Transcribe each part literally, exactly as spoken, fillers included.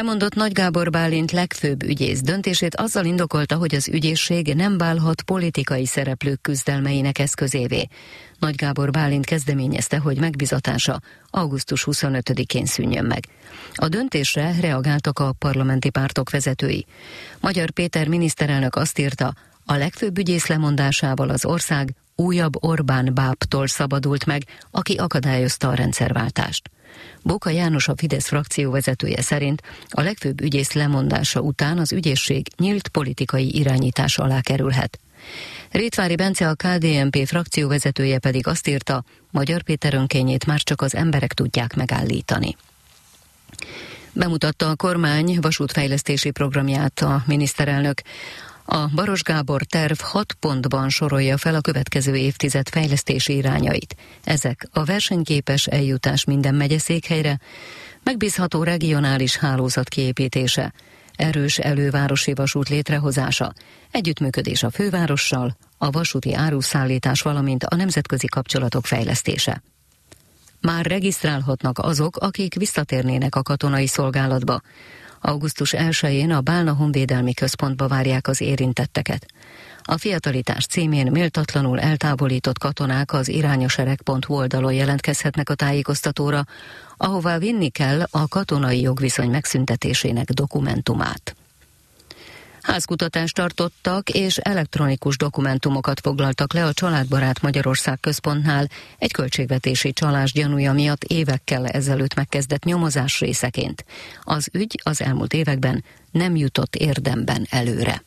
Lemondott Nagy Gábor Bálint legfőbb ügyész döntését azzal indokolta, hogy az ügyészség nem válhat politikai szereplők küzdelmeinek eszközévé. Nagy Gábor Bálint kezdeményezte, hogy megbizatása augusztus huszonötödikén szűnjön meg. A döntésre reagáltak a parlamenti pártok vezetői. Magyar Péter miniszterelnök azt írta, a legfőbb ügyész lemondásával az ország újabb Orbán bábtól szabadult meg, aki akadályozta a rendszerváltást. Bóka János, a Fidesz frakcióvezetője szerint a legfőbb ügyész lemondása után az ügyészség nyílt politikai irányítás alá kerülhet. Rétvári Bence, a ká dé en pé frakcióvezetője pedig azt írta, Magyar Péter önkényét már csak az emberek tudják megállítani. Bemutatta a kormány vasútfejlesztési programját a miniszterelnök. A Baros Gábor terv hat pontban sorolja fel a következő évtized fejlesztési irányait. Ezek a versenyképes eljutás minden megyeszékhelyre, megbízható regionális hálózat kiépítése, erős elővárosi vasút létrehozása, együttműködés a fővárossal, a vasúti áruszállítás, valamint a nemzetközi kapcsolatok fejlesztése. Már regisztrálhatnak azok, akik visszatérnének a katonai szolgálatba. augusztus elsején a Bálna Honvédelmi Központba várják az érintetteket. A fiatalitás címén méltatlanul eltávolított katonák az irányasereg pont hu oldalon jelentkezhetnek a tájékoztatóra, ahová vinni kell a katonai jogviszony megszüntetésének dokumentumát. Házkutatást tartottak, és elektronikus dokumentumokat foglaltak le a Családbarát Magyarország Központnál egy költségvetési csalás gyanúja miatt évekkel ezelőtt megkezdett nyomozás részeként. Az ügy az elmúlt években nem jutott érdemben előre.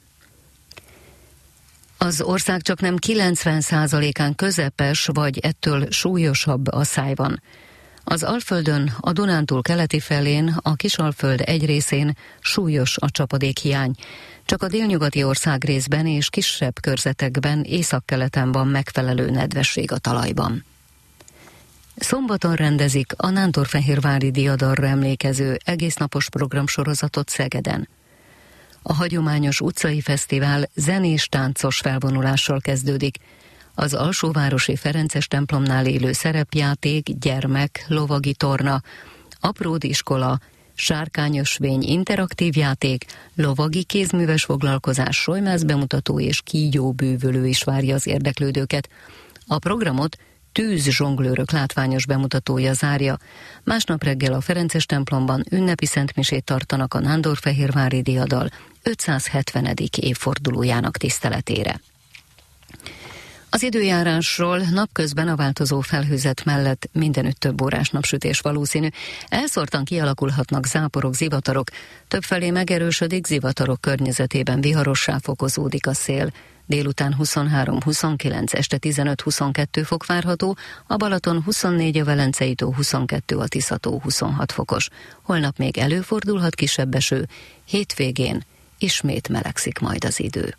Az ország csaknem kilencven százalékán közepes vagy ettől súlyosabb asszály van. Az Alföldön, a Dunántúl keleti felén, a Kisalföld egy részén súlyos a csapadékhiány. Csak a délnyugati országrészben és kisebb körzetekben északkeleten van megfelelő nedvesség a talajban. Szombaton rendezik a Nándorfehérvári diadalra emlékező egésznapos programsorozatot Szegeden. A hagyományos utcai fesztivál zenés-táncos felvonulással kezdődik. Az alsóvárosi Ferences templomnál élő szerepjáték, gyermek, lovagi torna, apródiskola, sárkányösvény, interaktív játék, lovagi kézműves foglalkozás, solymász bemutató és kígyó bűvölő is várja az érdeklődőket. A programot tűzzsonglőrök látványos bemutatója zárja. Másnap reggel a Ferences templomban ünnepi szentmisét tartanak a Nándorfehérvári diadal ötszázhetvenedik évfordulójának tiszteletére. Az időjárásról: napközben a változó felhőzet mellett mindenütt több órás napsütés valószínű. Elszórtan kialakulhatnak záporok, zivatarok. Többfelé megerősödik, zivatarok környezetében viharossá fokozódik a szél. Délután huszonhárom huszonkilenc, este tizenöt huszonkettő fok várható, a Balaton huszonnégy, a Velencei tó huszonkettő, a Tisza-tó huszonhat fokos. Holnap még előfordulhat kisebb eső, hétvégén ismét melegszik majd az idő.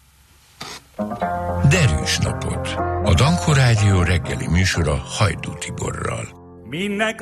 Derűs napot! A Danko Rádió reggeli műsora Hajdú Tiborral. Minek